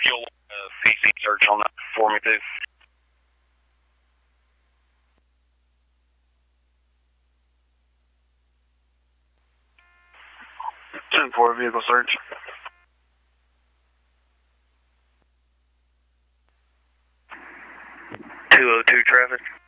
if you'll CC search on that for me too. 10-4 vehicle search. 202 traffic.